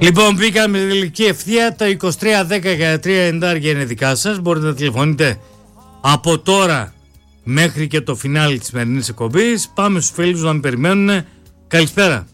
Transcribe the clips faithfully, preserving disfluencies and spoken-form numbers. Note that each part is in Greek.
Λοιπόν, μπήκαμε με τελική ευθεία. Τα είκοσι τρία δέκα και τρία ενενήντα είναι δικά σας. Μπορείτε να τηλεφωνείτε από τώρα μέχρι και το φινάλι της σημερινής εκπομπής. Πάμε στους φίλους να με περιμένουν. Καλησπέρα.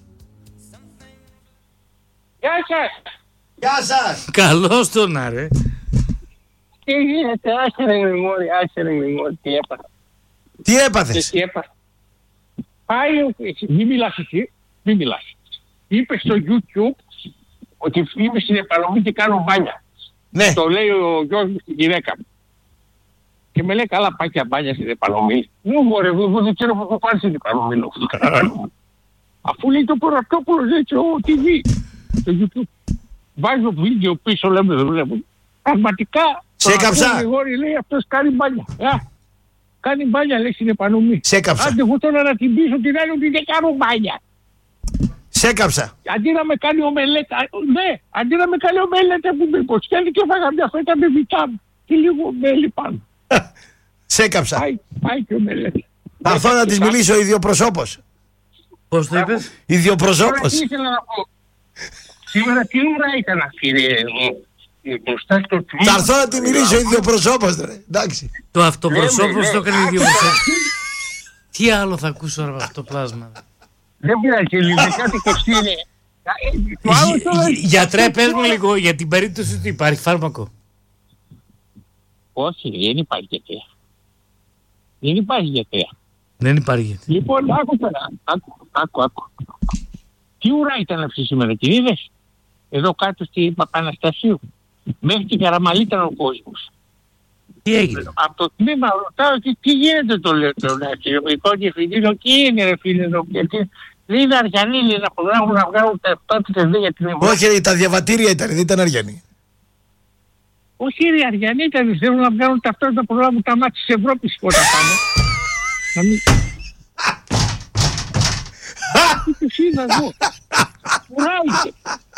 Γεια σας. Γεια σας. Καλώς τον άρε. Τι γίνεται, άσε ρε γρηγόρη, άσε ρε γρηγόρη, τι έπαθα. Τι έπαθες? Τι έπαθα. Πάει, μην μιλάς εσύ, μην μιλάς. Είπε στο YouTube ότι είμαι στην επανωμή και κάνω μπάνια. Ναι. Το λέει ο γιος μου στην γυναίκα μου. Και με λέει καλά πάει και μπάνια στην επανωμή. Μου μωρέ, εγώ δεν ξέρω που έχω πάρει στην επανωμή. Αφού λέει το Ποραυτόπουλος, λέει το τι βι, το YouTube. Βάζω βίντεο πίσω, λέμε δεν βλέπω. Πραγματικά, σε έκαψα. Γρηγόρη λέει αυτός κάνει μπάνια. Α, κάνει μπάνια λέει στην επανωμή. Σε έκαψα. Άντε εγώ τώρα να την πείσω την άλλη ότι δεν κάνω μπάνια. Σε έκαψα. Αντί να με κάνει ομελέτα, ναι, αντί να με κάνει ομελέτα που με υποσκέλει και έφαγα μια φέτα με βιτάμ και λίγο μέλι πάνω. Σε έκαψα. Πάει, πάει και ομελέτα. Θα έρθω να της μιλήσω ιδιοπροσώπως. Πώς το είπες? Ιδιοπροσώπως. Τι ήθελα να πω. Σήμερα τι ώρα ήταν κύριε μου. Μπροστά στο τμήμα. Θα έρθω να τη μιλήσω ιδιοπροσώπως. Εντάξει. Το αυτοπροσώπος το έκανε ιδιοπροσώπος. Τι άλλο θα ακούσω από αυτό το πλάσμα? Δεν πειράζει, ελληνικά τι κοστίνει. Γιατρέ, πες μου λίγο για την περίπτωση ότι υπάρχει φάρμακο. Όχι, δεν υπάρχει γιατρέα. Δεν υπάρχει γιατρέα. Δεν υπάρχει γιατρέα. Λοιπόν, άκου τώρα. Άκου, άκου, άκου. Τι ουρά ήταν αυτή σήμερα, την είδες? Εδώ κάτω στη Παπαναστασίου. Μέχρι την Καραμαλή ήταν ο κόσμος. Τι έγινε? Από το τμήμα ρωτάω τι, τι γίνεται το λέω το αστυνομικό διευθυντή. Λέω τι είναι ρε φίλε εδώ. Γιατί λέει είναι Αριανοί, λέει να προγράμουν να βγάλουν τα ταυτότητες για την Ευρώπη. Όχι ρε, τα διαβατήρια ήταν, δεν ήταν Αριανοί. Όχι ρε, Αριανοί ήταν, θέλουν να βγάλουν ταυτότητα να προγράμουν τα μάτια της Ευρώπης όταν πάνε. Να μην... Τι τους είδα εγώ. Κουράγιο.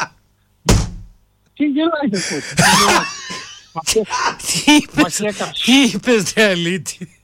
Τι γελάτε πώς. Τι είπες ρε αλήτη?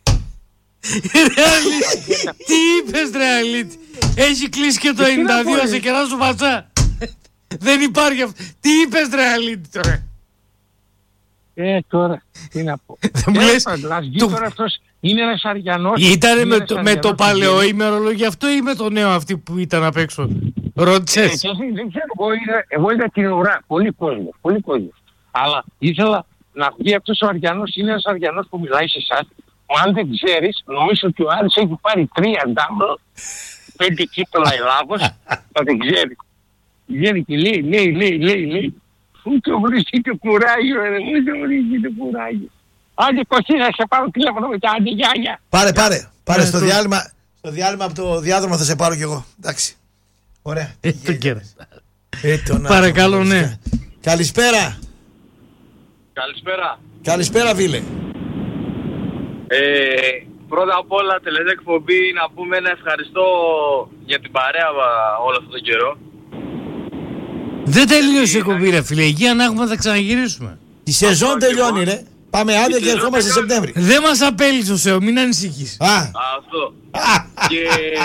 Τι είπες ρε αλήτη? Έχει κλείσει και το ενενήντα δύο σε κεράσου πατσά. Δεν υπάρχει αυτό. Τι είπες ρε αλήτη τώρα? Ε τώρα τι να πω. Δεν μου λες. Τώρα αυτός είναι ένας Αριανός. Ήτανε με το παλαιό ημερολόγιο αυτό ή με το νέο αυτή που ήταν απ' έξω? Ρώτησες? Δεν ξέρω, εγώ είδα την ουρά. Πολύ κόσμο, πολύ κόσμο. Αλλά ήθελα να βγει αυτός ο Αριανός, είναι ένας Αριανός που μιλάει σε εσάς. Αν δεν ξέρεις, νομίζω ότι ο Άρης έχει πάρει τρία ντάμπλ, πέντε κύπελα Ελλάδος, θα δεν ξέρει. Βγαίνει και λέει, λέει, λέει, λέει, λέει. Πού το βρίσκει το κουράγιο, ρε, πού το βρίσκει το κουράγιο. Άντε Κωστίνα, σε πάρω τηλέφωνο μετά, άντε γιάνια. Πάρε, πάρε, πάρε στο διάλειμμα, στο διάλειμμα από το διάδρομο θα σε πάρω κι εγώ. Εντάξει. Ωραία. Ε, το κέρασε. Ε, Παρακαλώ, ναι. Καλησπέρα. Καλησπέρα. Καλησπέρα φίλε. Ε, πρώτα απ' όλα τελευταία εκπομπή να πούμε ένα ευχαριστώ για την παρέα όλο αυτόν τον καιρό. Δεν τελείωσε η εκπομπή ρε φίλε, υγεία να έχουμε θα ξαναγυρίσουμε. Η σεζόν τελειώνει ρε. Πάμε άντε και ερχόμαστε Σεπτέμβρη. Δεν μας απέλησε ο Σεώ, μην ανησυχείς. Α. Αυτό. Και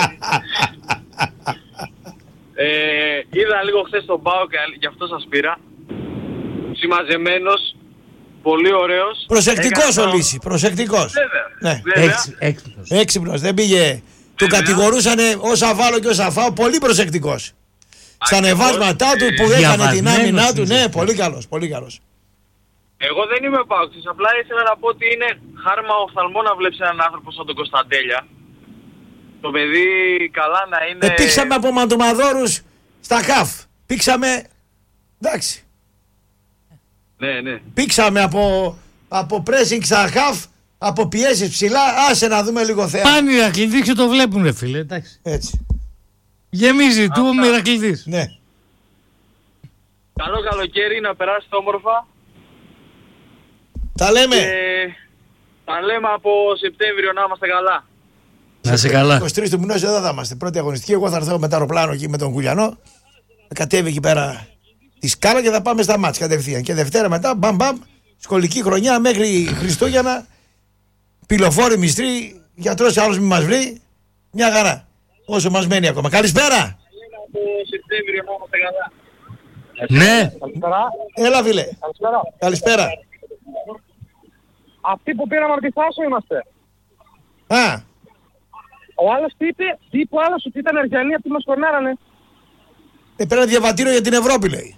ε, είδα λίγο χθες τον ΠΑΟΚ και γι' αυτό σας πήρα. Συμμαζεμένος, πολύ ωραίος. Προσεκτικός ο Λύση, προσεκτικός. Βέβαια. Ναι. Έξυπνος. Έξυπνος, δεν πήγε. Του κατηγορούσανε όσα βάλω και όσα φάω, πολύ προσεκτικός. Στα ανεβάσματά του που έκανε την άμυνά του, ναι, πολύ καλός, πολύ καλός. Εγώ δεν είμαι πάοξης, απλά ήθελα να πω ότι είναι χάρμα οφθαλμό να βλέπεις έναν άνθρωπο σαν τον Κωνσταντέλια. Το παιδί καλά να είναι... Ε, πήξαμε από μαντομαδόρους στα χαφ. Πήξαμε, εντάξει. Ναι, ναι. Πήξαμε από, από pressing στα χαφ, από πιέσεις ψηλά, άσε να δούμε λίγο θέαμα. Πάνε οι Ηρακλήδες και το βλέπουν ρε φίλε, εντάξει. Έτσι. Γεμίζει του ο Ηρακλήδης. Ναι. Καλό καλοκαίρι, να περάσετε όμορφα. Τα λέμε. Και τα λέμε από Σεπτέμβριο, να είμαστε καλά. Να είσαι καλά. είκοσι τρεις του μηνός εδώ θα είμαστε. Πρώτη αγωνιστική. Εγώ θα έρθω με το αεροπλάνο εκεί με τον Κουλιανό. Θα κατέβει εκεί πέρα τη σκάλα και θα πάμε στα μάτς κατευθείαν. Και Δευτέρα μετά, μπαμ μπαμ, σχολική χρονιά μέχρι Χριστούγεννα. Πυλοφόροι μυστροί, γιατρός άλλος μη μας βρει. Μια χαρά. Όσο μας μένει ακόμα. Καλησπέρα. Τα λέμε από Σεπτέμβριο, να είμαστε καλά. Ναι. Καλησπέρα. Έλα, φίλε. Καλησπέρα. Καλησπέρα. Αυτοί που πήραμε από τη Θάσο είμαστε. Α, Ο άλλος τι είπε, τι είπε ο άλλος ότι ήταν Αργιανοί, αυτοί μας κορνάρανε. ε, πήρα διαβατήριο για την Ευρώπη, λέει.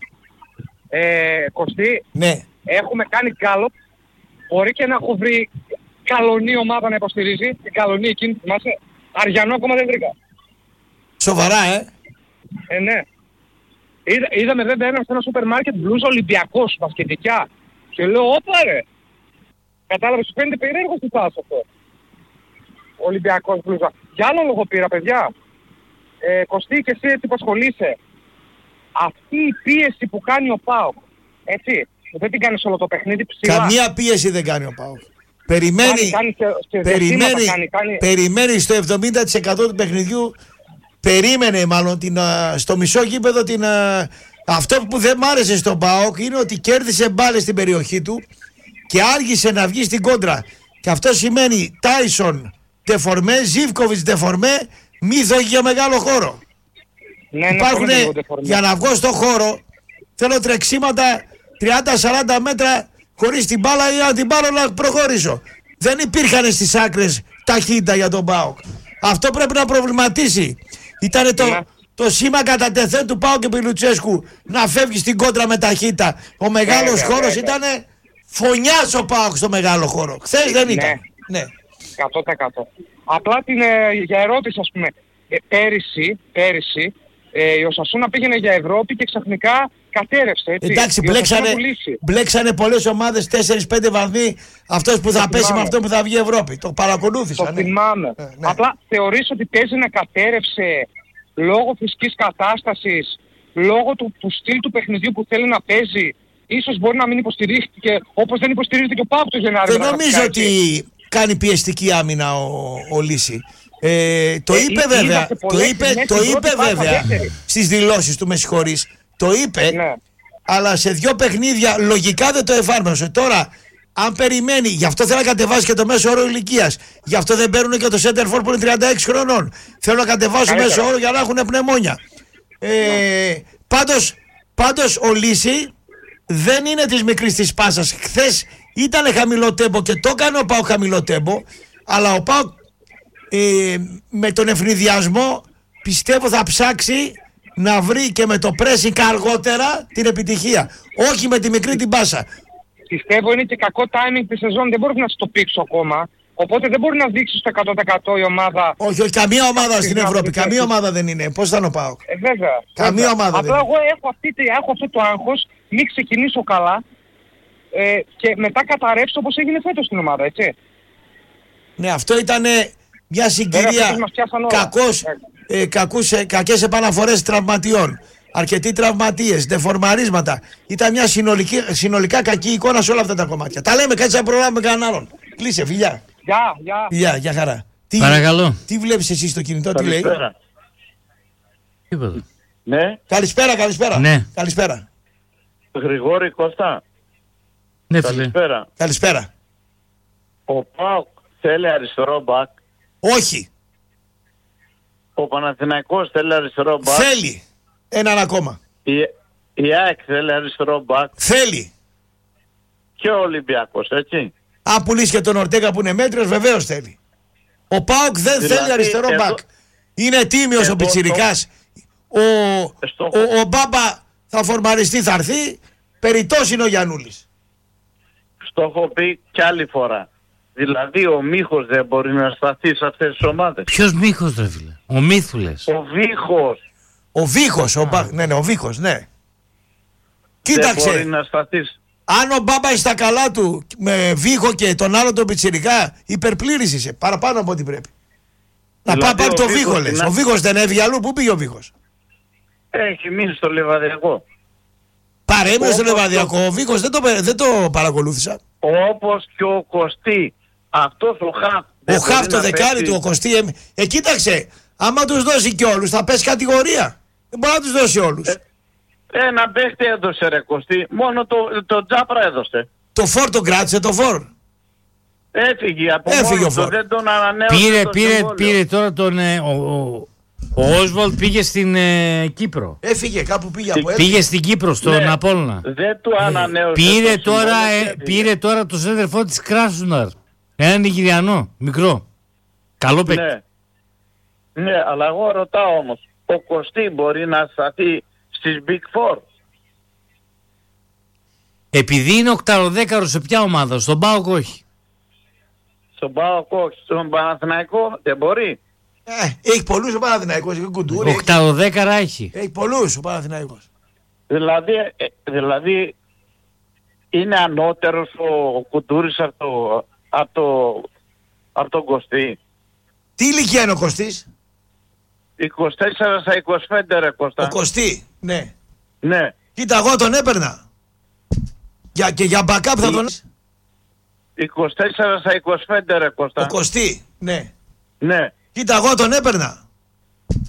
Ε, Κωστή, Ναι. έχουμε κάνει γκάλοπ. Μπορεί και να έχω βρει καλονή ομάδα να υποστηρίζει. Την καλονή εκείνη, θυμάσαι. Αργιανό ακόμα δεν βρήκα. Σοβαρά, ε. Ε, ναι. Είδα, είδαμε βέβαια ένα σε ένα σούπερ μάρκετ μπλούζα Ολυμπιακός, μπασκετικιά. Και λέω, όπα ρε. Κατάλαβες, σου φαίνεται περίεργο στη φάση αυτό. Ολυμπιακός μπλούζα. Για άλλο λόγο πήρα, παιδιά. Ε, Κωστή, και εσύ έτσι που ασχολείσαι. Αυτή η πίεση που κάνει ο ΠΑΟΚ, έτσι, δεν την κάνει όλο το παιχνίδι ψηλά. Καμία πίεση δεν κάνει ο ΠΑΟΚ. Περιμένει, Κάνει, κάνει σε, σε περιμένει, διαστήματα, κάνει, κάνει... περιμένει στο εβδομήντα τοις εκατό του παιχνιδιού. Περίμενε μάλλον την, α, στο μισό γήπεδο την, α, αυτό που δεν μ' άρεσε στον ΠΑΟΚ είναι ότι κέρδισε μπάλες στην περιοχή του και άργησε να βγει στην κόντρα. Και αυτό σημαίνει Τάισον τεφορμέ, Ζίβκοβιτς τεφορμέ, μύθο για μεγάλο χώρο. Ναι, ναι, Υπάρχουν, πολύ λίγο για να βγω στο χώρο, θέλω τρεξίματα τριάντα σαράντα μέτρα χωρίς την μπάλα ή να την πάρω να προχωρήσω. Δεν υπήρχαν στις άκρες ταχύτητα για τον ΠΑΟΚ. Αυτό πρέπει να προβληματίσει. Ήτανε το, Ναι. το σήμα κατά τεθέν του ΠΑΟΚ και Πιλουτσέσκου να φεύγει στην κόντρα με ταχύτητα. Ο μεγάλος Βέβαια, χώρος βέβαια. ήτανε φωνιάς ο ΠΑΟΚ στο μεγάλο χώρο. Χθες δεν Ναι. ήταν. Ναι. εκατό τοις εκατό. Απλά την, ε, για ερώτηση, ας πούμε, ε, πέρυσι, πέρυσι ε, η Οσασούνα πήγαινε για Ευρώπη και ξαφνικά κατέρευσε. Έτσι. Εντάξει, Η Οσασούνα μπλέξανε, πουλήσει. μπλέξανε πολλές ομάδες, τέσσερα πέντε βαθμοί. Αυτός που θα Το πέσει με θυμάμαι. αυτό που θα βγει Ευρώπη. Το παρακολούθησα. Το ναι. θυμάμαι. Ε, ναι. Απλά θεωρείς ότι παίζει να κατέρευσε λόγω φυσικής κατάστασης, λόγω του, του στυλ του παιχνιδιού που θέλει να παίζει. Ίσως μπορεί να μην υποστηρίχθηκε όπως δεν υποστηρίζεται και ο ΠΑΟΚ το Γενάρη. Δεν με τα νομίζω χαρτιά, έτσι. ότι κάνει πιεστική άμυνα ο, ο Λύση. Ε, το Ε, είπε είδα βέβαια, σε το πολλές είπε, στιγμές το την είπε πρώτη πάσα, βέβαια δεύτερη. στις δηλώσεις του, με συγχωρείς. Το είπε, Ναι. αλλά σε δύο παιχνίδια λογικά δεν το εφάρμοσε. Τώρα, αν περιμένει, γι' αυτό θέλει να κατεβάσει και το μέσο όρο ηλικίας. Γι' αυτό δεν παίρνουν και το center for που είναι τριάντα έξι χρονών. Θέλουν να κατεβάσουν Καλύτερα. μέσο όρο για να έχουν πνευμόνια. Ε, πάντως, πάντως ο Λύση δεν είναι της μικρής της πάσας. Χθες ήταν χαμηλό τέμπο και το έκανε ο ΠΑΟΚ χαμηλό τέμπο, αλλά ο ΠΑΟΚ ε, με τον ευνηδιασμό πιστεύω θα ψάξει να βρει και με το pressing αργότερα την επιτυχία. Όχι με τη μικρή την πάσα. Πιστεύω είναι και κακό timing τη σεζόν, δεν μπορεί να σου το πήξω ακόμα. Οπότε δεν μπορεί να δείξει στο εκατό τοις εκατό η ομάδα. Όχι, όχι, καμία ομάδα στην να Ευρώπη. βρει Καμία θέση. ομάδα δεν είναι. Πώς θα είναι ο ΠΑΟΚ. Ε, βέβαια. Καμία βέβαια. ομάδα δεν Απλά είναι. εγώ έχω, αυτή, τη- έχω αυτό το άγχος, μην ξεκινήσω καλά ε, και μετά καταρρεύσω όπως έγινε φέτος στην ομάδα, έτσι. Ναι, αυτό ήταν μια συγκυρία φέτος μας πιάσαν όλα. κακός, ε, κακούς, ε, κακές επαναφορές τραυματιών. Αρκετοί τραυματίες, δεφορμαρίσματα. Ήταν μια συνολική, συνολικά κακή εικόνα σε όλα αυτά τα κομμάτια. Τα λέμε, κάτσε να προλάβουμε κανέναν άλλον. Κλείσε, φιλιά. Γεια, γεια. Φιλιά, για χαρά. Τι, Παρακαλώ. τι βλέπεις εσύ στο κινητό, τι λέει. Καλησπέρα. Τίποτα. Ναι, Καλησπέρα, καλησπέρα. Ναι. Καλησπέρα. Γρηγόρη Κώστα. Ναι, φίλε. Καλησπέρα. Καλησπέρα. Ο ΠΑΟΚ θέλει αριστερό μπακ. Όχι. Ο Παναθηναϊκός θέλει αριστερό μπακ. Θέλει. Έναν ακόμα. Η, η ΑΕΚ θέλει αριστερό μπακ. Θέλει. Και ο Ολυμπιακός, έτσι. Αν πουλήσει και τον Ορτέγα που είναι μέτριος, βεβαίως θέλει. Ο ΠΑΟΚ δεν Δηλαδή, θέλει αριστερό εδώ- μπακ. Είναι τίμιος ο εδώ Πιτσιρικάς. Ο, Στο- ο, ο Μπάμπα θα φορμαριστεί, θα έρθει. Περιττός είναι ο Γιαννούλης. Στο έχω πει κι άλλη φορά. Δηλαδή ο Μίχος δεν μπορεί να σταθεί σε αυτές τις ομάδες. Ποιος Μίχος, ρε φίλε. Ο Μύθουλες. Ο Βίχος Ο Βίχος, ο Μπα... ναι, ναι, ο Βίχος, ναι. δεν Κοίταξε, μπορεί να σταθεί. αν ο Μπάμπα είσαι στα καλά του με Βίχο και τον άλλο τον Πιτσιρικά, υπερπλήρης είσαι, παραπάνω από ό,τι πρέπει. Να πάει Δηλαδή, πάρει ο το Βίχος Βίχο, λες. την- Ο Βίχος δεν έβγε αλλού, πού πήγε ο Βίχος. Έχει μείνει στο Λιβαδιακό. Παρέμεινε στο Όπως Λεβαδιακό, ο Βίχος δεν το, δεν το παρακολούθησα. Όπως και ο Κωστή. Αυτός ο Χαφ. Ο δεν Χαφ μπορεί το να δεκάρι παίξει. του, ο Κωστή. Ε, ε, κοίταξε, άμα τους δώσει κι όλους θα πέσει κατηγορία. Δεν μπορεί να τους δώσει όλους. Ε, Ένα παίχτη έδωσε ρε Κωστή. Μόνο το, το Τζάπρα έδωσε. Το Φορ τον κράτησε, το Φορ. Έφυγε από Έφυγε μόνο ο του, Φόρ. δεν τον ανανέωσε Πήρε, το πήρε, συμβόλαιο. πήρε τώρα τον. ε, ο, ο, Ο Όσβαλτ πήγε στην ε, Κύπρο. Έφυγε, κάπου πήγε από έφυγε. Πήγε στην Κύπρο, στον Ναι. Απόλλωνα. Δεν του ανανέωσε. Πήρε το τώρα, συμβόλαιο ε, και έφυγε. πήρε τώρα το σέντερφο της Κράσνονταρ. Έναν Νιγηριανό, μικρό. Καλό παίκτη. Ναι. Ναι, αλλά εγώ ρωτάω όμως, ο Κωστή μπορεί να σταθεί στις Big Four? Επειδή είναι οκταροδέκαρο σε ποια ομάδα, στον ΠΑΟΚ όχι. Στον ΠΑΟΚ όχι, στον Παναθηναϊκό δεν μπορεί. Ε, έχει πολλούς ο Παναθηναϊκός, έχει κουντούρι. Έχει, οκταροδέκαρα έχει. έχει πολλούς ο Παναθηναϊκός. Δηλαδή, ε, δηλαδή είναι ανώτερος ο Κουντούρης από το, από το, από τον Κωστή. Τι ηλικία είναι ο Κωστής? είκοσι τέσσερα στα είκοσι πέντε ρε Κώστα. Ο Κωστή, ναι. Ναι. Κοίτα, εγώ τον έπαιρνα. Για, και για backup θα τον... είκοσι τέσσερα στα είκοσι πέντε ρε Κώστα. Ο Κωστή, ναι. Ναι. Κοίτα, εγώ τον έπαιρνα.